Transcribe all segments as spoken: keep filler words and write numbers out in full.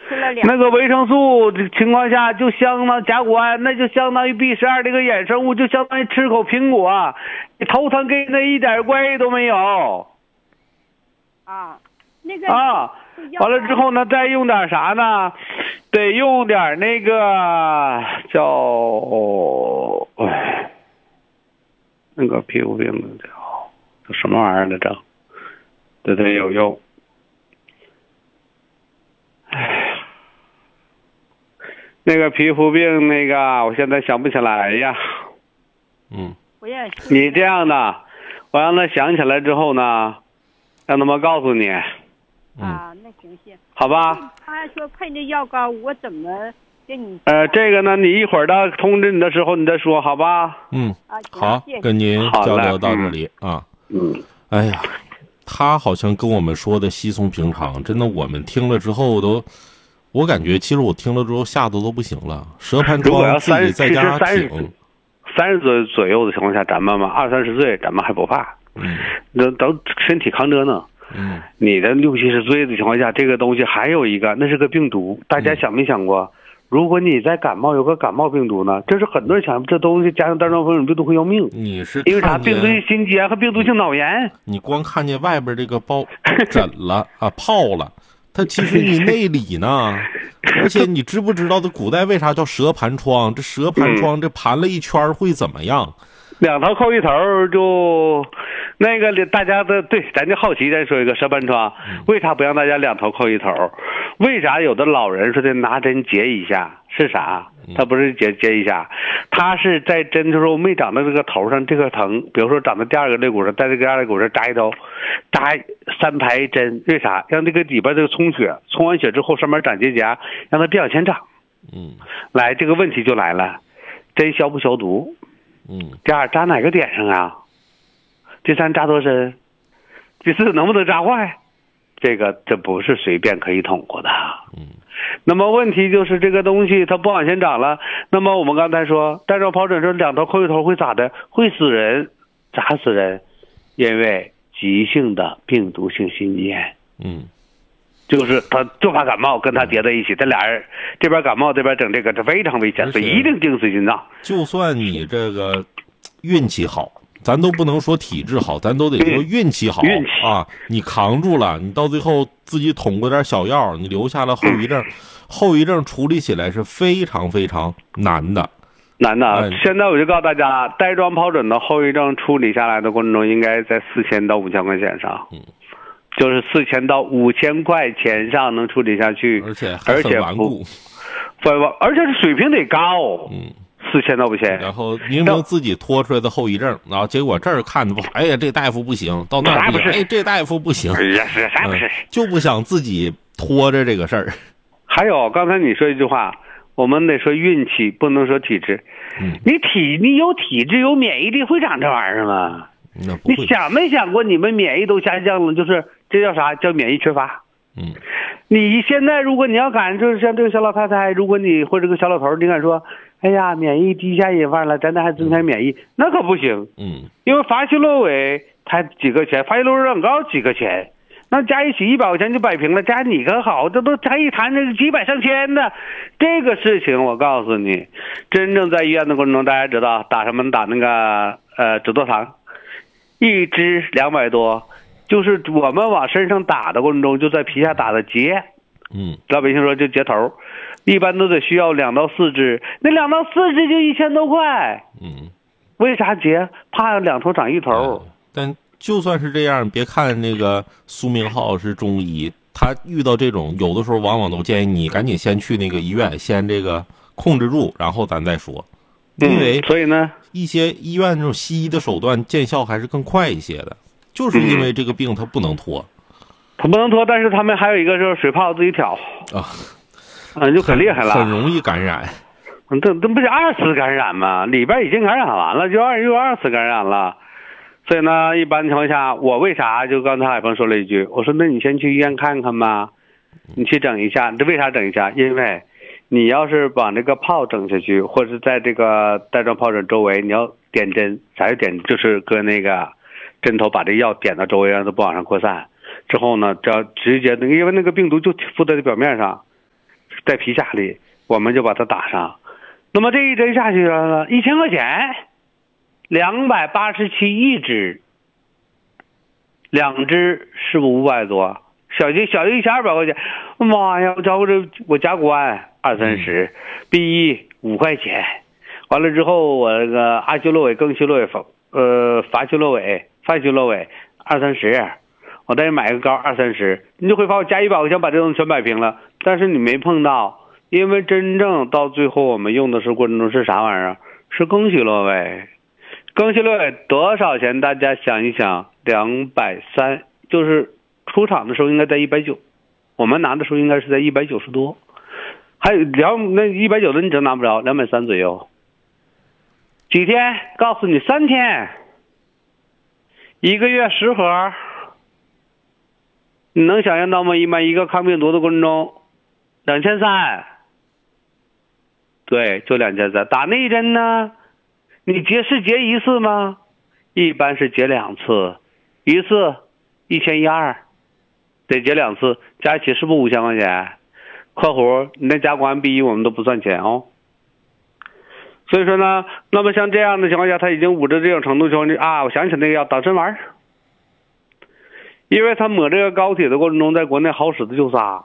吃了两那个维生素的情况下，就相当甲钴胺，那就相当于 B 十二这个衍生物，就相当于吃口苹果，你头疼跟那一点关系都没有。 啊，那个啊，完了之后呢，再用点啥呢？得用点那个叫哎，那个皮肤病的叫叫什么玩意儿来着？对对，有用。哎，那个皮肤病那个，我现在想不起来呀。 嗯， 我也是。 你这样的，我让他想起来之后呢，让他们告诉你。 啊，那行行， 好吧。 他还说配那药膏，我怎么跟你？ 呃，这个呢，你一会儿他通知你的时候，你再说，好吧？ 嗯， 啊， 好， 谢谢跟您交流到这里啊。 嗯， 哎呀，他好像跟我们说的稀松平常，真的，我们听了之后都，我感觉其实我听了之后吓得都不行了。蛇盘疮自己在家挺， 三十岁左右的情况下，咱们嘛，二三十岁咱们还不怕， 嗯， 那都身体扛着呢。 嗯， 你的六七十岁的情况下，这个东西还有一个，那是个病毒。大家想没想过，嗯、如果你在感冒有个感冒病毒呢？这是很多人想，这东西加上带状疱疹病毒会要命。 你是因为啥？病毒性心肌炎和病毒性脑炎。 你光看见外边这个包疹了啊泡了，它其实你内里呢。而且你知不知道这古代为啥叫蛇盘疮？这蛇盘疮、嗯、这盘了一圈会怎么样？ 两头扣一头就，那个大家的对，咱就好奇再说一个蛇盘疮，为啥不让大家两头扣一头？为啥有的老人说的拿针结一下是啥？他不是结结一下，他是在针的时候没长到这个头上这个疼，比如说长到第二个肋骨上，在这个第二肋骨上扎一刀，扎三排针，为啥？让这个里边这个充血，充完血之后上面长结痂，让它别往前长。 嗯， 来这个问题就来了，针消不消毒？ 嗯， 第二扎哪个点上啊？第三扎多深？第四能不能扎坏？这个这不是随便可以捅过的。 嗯， 那么问题就是这个东西它不往前长了。那么我们刚才说带状疱疹是两头扣一头会咋的？会死人，咋死人？因为急性的病毒性心肌炎。 嗯。 就是他就怕感冒跟他叠在一起，这俩人这边感冒这边整这个，这非常危险，所以一定定死心脏。 就算你这个运气好，咱都不能说体质好，咱都得说运气好。 运气啊，你扛住了，你到最后自己捅过点小药，你留下了后遗症，后遗症处理起来是非常非常难的。 难的，嗯、现在我就告诉大家，带状疱疹的后遗症处理下来的过程中，应该在四千到五千块钱上。 嗯。 就是四千到五千块钱上能处理下去， 而且还很顽固， 而且是水平得高， 嗯， 四千到五千。 然后明明自己拖出来的后遗症，然后结果这儿看的不好，哎呀，这大夫不行，到那儿不行，哎，这大夫不行， 哎呀，是啥不是、嗯， 就不想自己拖着这个事儿。 还有刚才你说一句话，我们得说运气，不能说体质。 嗯， 你体你有体质有免疫力会长这玩意儿吗？ 你想没想过你们免疫都下降了？就是这叫啥？叫免疫缺乏。 嗯， 你现在如果你要敢，就是像这个小老太太，如果你或者这个小老头，你敢说，哎呀，免疫低下隐患了，咱这还增强免疫，那可不行。 嗯， 因为法西洛韦才几个钱，法西洛韦软膏几个钱，那加一起一百块钱就摆平了。加你可好，这都才一谈这是几百上千的，这个事情我告诉你，真正在医院的过程中，大家知道打什么？打那个呃止堕糖。一支两百多，就是我们往身上打的过程中，就在皮下打的结， 嗯， 老百姓说就结头，一般都得需要两到四支，那两到四支就一千多块， 嗯， 为啥结？怕两头长一头。 但就算是这样，别看那个苏明浩是中医，他遇到这种有的时候，往往都建议你赶紧先去那个医院，先这个控制住，然后咱再说。因为所以呢， 一些医院这种西医的手段见效还是更快一些的，就是因为这个病它不能拖， 它不能拖，但是他们还有一个就是水泡自己挑啊， 嗯，就很厉害了， 很容易感染。 这这不是二次感染吗？里边已经感染完了，就二又二次感染了。所以呢，一般情况下，我为啥就刚才海峰说了一句，我说那你先去医院看看吧，你去整一下。这为啥整一下？因为你要是把这个泡整下去，或者是在这个带状疱疹周围，你要点针，啥叫点？就是搁那个针头把这药点到周围，让它不往上扩散。之后呢，只要直接那个，因为那个病毒就附在这表面上， 在皮下里，我们就把它打上。那么这一针下去了呢，一千块钱，两百八十七一支，两支是不是五百多？小一小一千二百块钱，妈呀！我找我这我加关二三十，B 一五块钱，完了之后我那个阿修罗韦、更修罗韦、法呃法修罗韦、范修罗韦二三十，我再买个膏二三十，你就会发现我加一百块钱把这东西全摆平了。但是你没碰到，因为真正到最后我们用的是过程中是啥玩意儿？是更修罗韦，更修罗韦多少钱？大家想一想，两百三，就是出厂的时候应该在一百九，我们拿的时候应该是在一百九十多，还有两那一百九的你真拿不着，两百三左右。几天？告诉你三天，一个月十盒，你能想象到吗？一买一个抗病毒的过程中，两千三，对，就两千三。打那一针呢？你结是结一次吗？一般是结两次，一次一千一二，得结两次，加一起是不是五千块钱？括弧你那加关 B 一我们都不算钱哦。所以说呢，那么像这样的情况下，他已经捂着这种程度情况下啊，我想起那个药打针丸，因为他抹这个膏体的过程中，在国内好使的就仨。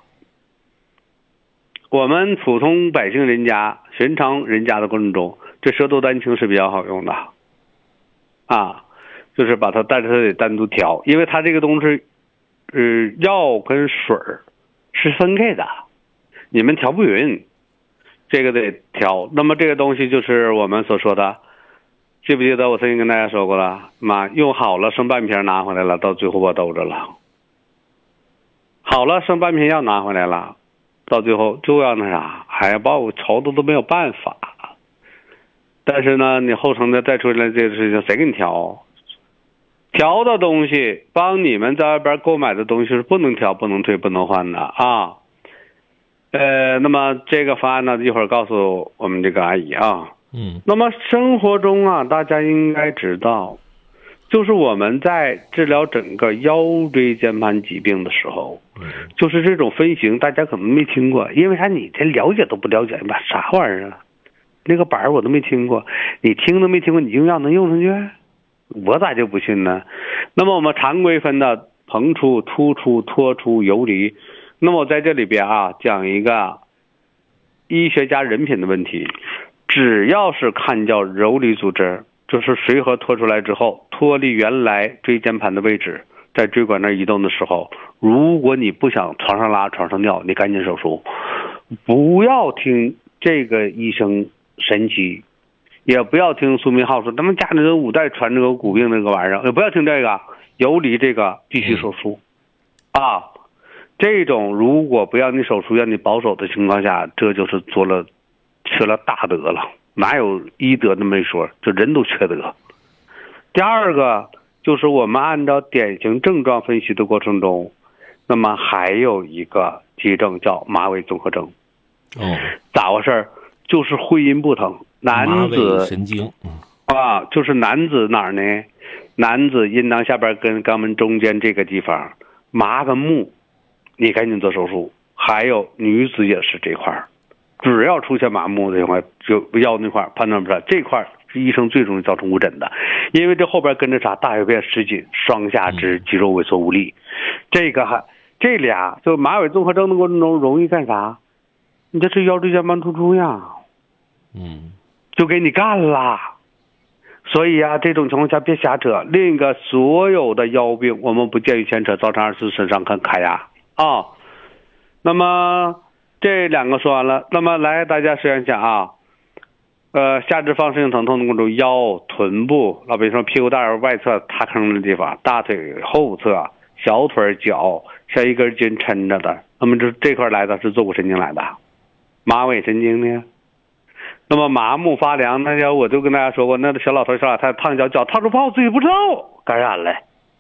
我们普通百姓人家、寻常人家的过程中，这舌头丹青是比较好用的，啊，就是把它，但是它得单独调，因为它这个东西，呃，药跟水是分开的，你们调不匀，这个得调。那么这个东西就是我们所说的，记不记得我曾经跟大家说过了？妈，用好了剩半瓶拿回来了，到最后我兜着了。好了，剩半瓶药拿回来了。到最后就要那啥，哎呀，把我愁的都没有办法。但是呢，你后程的再出来这个事情，谁给你调？调的东西，帮你们在外边购买的东西是不能调、不能退、不能换的啊。呃，那么这个方案呢，一会儿告诉我们这个阿姨啊。 嗯。 那么生活中啊，大家应该知道，就是我们在治疗整个腰椎间盘疾病的时候，就是这种分型，大家可能没听过，因为啥？你这了解都不了解，把啥玩意儿啊？那个板儿我都没听过，你听都没听过，你用药能用上去？我咋就不信呢？那么我们常规分的膨出、突出、脱出、游离。那么我在这里边啊，讲一个医学家人品的问题，只要是看叫游离组织，就是髓核脱出来之后，脱离原来椎间盘的位置，在椎管那移动的时候，如果你不想床上拉床上尿，你赶紧手术，不要听这个医生神奇，也不要听苏明浩说他们家里的五代传这个骨病那个玩意儿，也不要听这个游离这个必须手术啊。这种如果不让你手术，让你保守的情况下，这就是做了缺了大德了，哪有医德那么一说，这人都缺德。第二个就是我们按照典型症状分析的过程中，那么还有一个急症叫马尾综合征。 哦， 咋回事？就是会阴不疼，男子神经啊，就是男子哪儿呢？男子阴囊下边跟肛门中间这个地方麻跟木，你赶紧做手术。还有女子也是这块，只要出现麻木的情况，就腰那块判断不出来，这块是医生最容易造成误诊的，因为这后边跟着啥？大小便失禁、双下肢肌肉萎缩无力，这个还这俩就马尾综合征的过程中容易干啥？你这是腰椎间盘突出呀， 嗯， 就给你干了。所以啊，这种情况下别瞎扯。另一个，所有的腰病我们不建议牵扯，造成二次损伤跟卡压啊。那么这两个说完了，那么来大家想想啊，呃，下肢放射性疼痛的过程中，腰、臀部，老比如说屁股蛋外侧塌坑的地方，大腿后侧、小腿、脚，像一根筋抻着的，那么这这块来的是坐骨神经来的。马尾神经呢？那么麻木发凉，那家我就跟大家说过，那小老头小老太太烫脚，脚烫出泡，自己不知道感染了。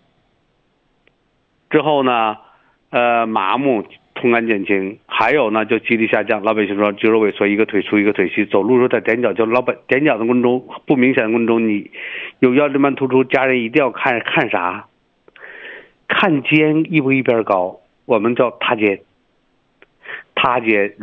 之后呢，呃，麻木痛感减轻，还有呢就肌力下降。老百姓说肌肉萎缩，一个腿粗一个腿细，走路时候在踮脚，就老本踮脚的过程中不明显的过程中，你有腰椎盘突出，家人一定要看看啥？看肩一不一边高，我们叫塌肩。塌肩